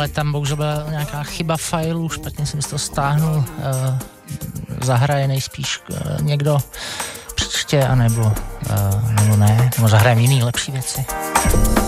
ale tam bohužel byla nějaká chyba failu, špatně jsem si to stáhnul, zahraje nejspíš někdo příště, anebo ne, nebo zahrajem jiný lepší věci.